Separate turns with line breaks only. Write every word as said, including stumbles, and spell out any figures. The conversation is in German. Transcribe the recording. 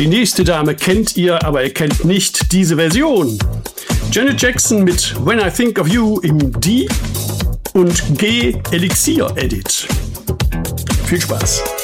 Die nächste Dame kennt ihr, aber ihr kennt nicht diese Version. Janet Jackson mit When I Think of You im D und G Elixir Edit. Viel Spaß.